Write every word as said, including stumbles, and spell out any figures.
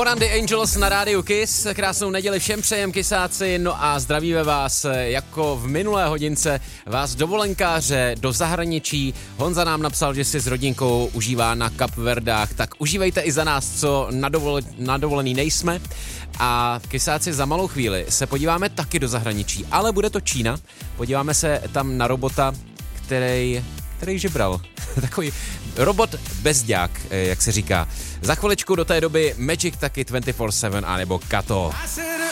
Moran the Angels na rádiu Kiss, krásnou neděli všem přejem kysáci, no a zdravíme vás jako v minulé hodince, vás dovolenkáře do zahraničí. Honza nám napsal, že si s rodinkou užívá na Kapverdách, tak užívejte i za nás, co na, dovole, na dovolený nejsme. A kysáci, za malou chvíli se podíváme taky do zahraničí, ale bude to Čína. Podíváme se tam na robota, který, který žebral. Takový robot bezďák, jak se říká. Za chviličku do té doby Magic taky dvacet čtyři sedm anebo Kato.